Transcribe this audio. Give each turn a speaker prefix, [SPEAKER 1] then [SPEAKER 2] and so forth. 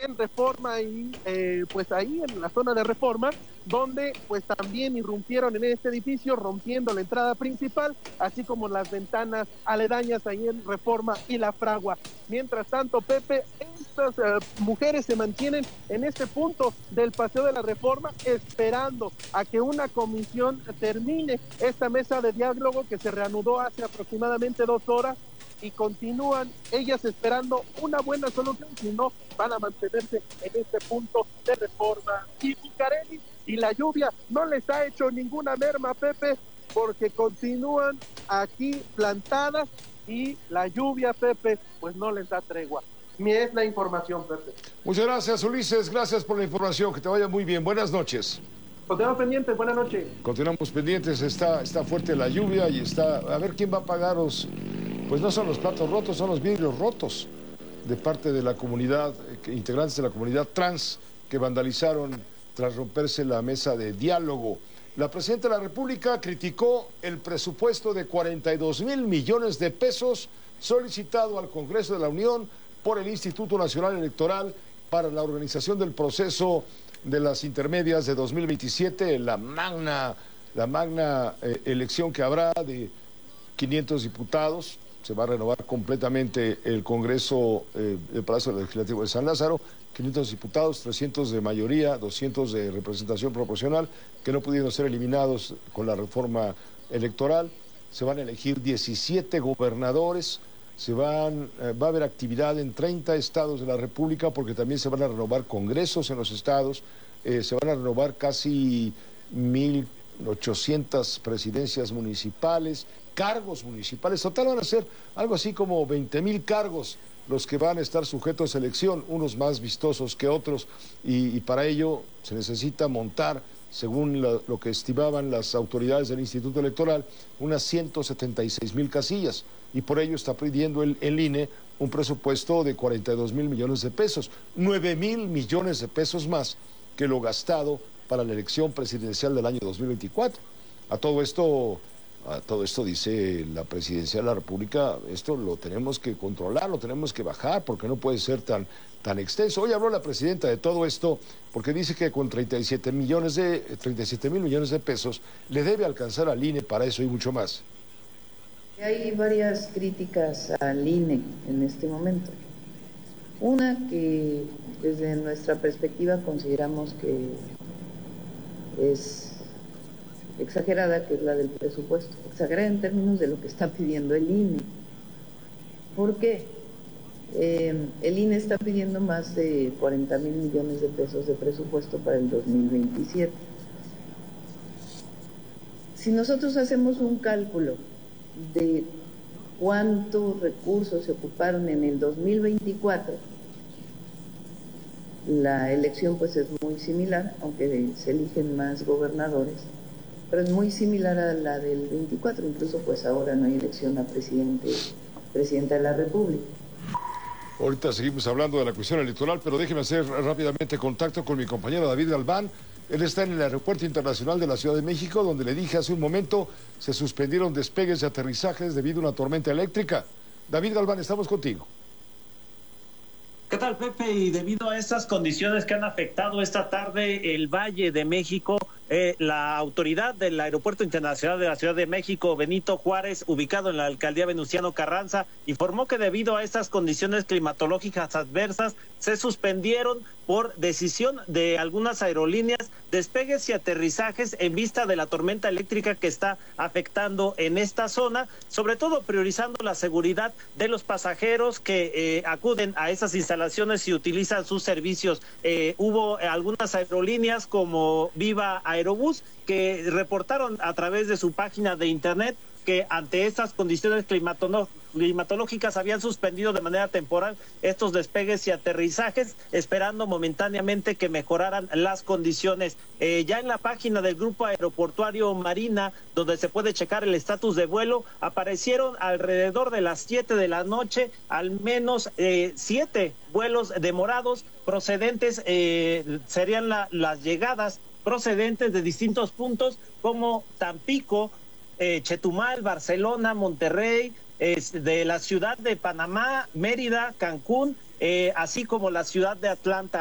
[SPEAKER 1] en Reforma y pues ahí en la zona de Reforma, donde pues también irrumpieron en este edificio, rompiendo la entrada principal, así como las ventanas aledañas ahí en Reforma y La Fragua. Mientras tanto, Pepe, estas mujeres se mantienen en este punto del Paseo de la Reforma, esperando a que una comisión termine esta mesa de diálogo que se reanudó hace aproximadamente 2 horas, y continúan ellas esperando una buena solución, si no van a mantenerse en este punto de Reforma y Bucareli. Y la lluvia no les ha hecho ninguna merma, Pepe, porque continúan aquí plantadas y la lluvia, Pepe, pues no les da tregua. Es la información, Pepe.
[SPEAKER 2] Muchas gracias, Ulises, gracias por la información, que te vaya muy bien, buenas noches.
[SPEAKER 1] Continuamos pendientes, buenas noches.
[SPEAKER 2] Continuamos pendientes, está fuerte la lluvia y a ver quién va a pagar pues no son los platos rotos, son los vidrios rotos de parte de la comunidad, integrantes de la comunidad trans que vandalizaron tras romperse la mesa de diálogo. La presidenta de la República criticó el presupuesto de 42,000 millones de pesos solicitado al Congreso de la Unión por el Instituto Nacional Electoral para la organización del proceso de las intermedias de 2027, la magna elección que habrá de 500 diputados. Se va a renovar completamente el Congreso del Palacio Legislativo de San Lázaro, 500 diputados, 300 de mayoría, 200 de representación proporcional, que no pudieron ser eliminados con la reforma electoral. Se van a elegir 17 gobernadores, va a haber actividad en 30 estados de la República, porque también se van a renovar congresos en los estados, se van a renovar casi 1,800 presidencias municipales, cargos municipales. Total van a ser algo así como 20,000 cargos los que van a estar sujetos a elección, unos más vistosos que otros, y para ello se necesita montar, según lo que estimaban las autoridades del Instituto Electoral, unas 176,000 casillas, y por ello está pidiendo el INE un presupuesto de 42,000 millones de pesos, 9,000 millones de pesos más que lo gastado para la elección presidencial del año 2024. A todo esto dice la Presidencia de la República, esto lo tenemos que controlar, lo tenemos que bajar, porque no puede ser tan extenso. Hoy habló la presidenta de todo esto, porque dice que con 37 mil millones de pesos le debe alcanzar al INE para eso y mucho más.
[SPEAKER 3] Hay varias críticas al INE en este momento. Una que desde nuestra perspectiva consideramos que es exagerada, que es la del presupuesto, exagerada en términos de lo que está pidiendo el INE. ¿Por qué? El INE está pidiendo más de 40,000 millones de pesos de presupuesto para el 2027. Si nosotros hacemos un cálculo de cuántos recursos se ocuparon en el 2024, la elección pues es muy similar, aunque se eligen más gobernadores, pero es muy similar a la del 24, incluso pues ahora no hay elección a presidenta de la República.
[SPEAKER 2] Ahorita seguimos hablando de la cuestión electoral, pero déjeme hacer rápidamente contacto con mi compañero David Galván. Él está en el Aeropuerto Internacional de la Ciudad de México, donde le dije hace un momento se suspendieron despegues y aterrizajes debido a una tormenta eléctrica. David Galván, estamos contigo.
[SPEAKER 4] ¿Qué tal, Pepe? Y debido a estas condiciones que han afectado esta tarde el Valle de México, la autoridad del Aeropuerto Internacional de la Ciudad de México, Benito Juárez, ubicado en la alcaldía Venustiano Carranza, informó que debido a estas condiciones climatológicas adversas se suspendieron por decisión de algunas aerolíneas despegues y aterrizajes en vista de la tormenta eléctrica que está afectando en esta zona, sobre todo priorizando la seguridad de los pasajeros que acuden a esas instalaciones y utilizan sus servicios. Hubo algunas aerolíneas como Viva Aerobús que reportaron a través de su página de internet que ante estas condiciones climatológicas habían suspendido de manera temporal estos despegues y aterrizajes, esperando momentáneamente que mejoraran las condiciones. Ya en la página del Grupo Aeroportuario Marina, donde se puede checar el estatus de vuelo, aparecieron alrededor de las 7 de la noche al menos 7 vuelos demorados procedentes, serían las llegadas procedentes de distintos puntos como Tampico, Chetumal, Barcelona, Monterrey, de la ciudad de Panamá, Mérida, Cancún, así como la ciudad de Atlanta.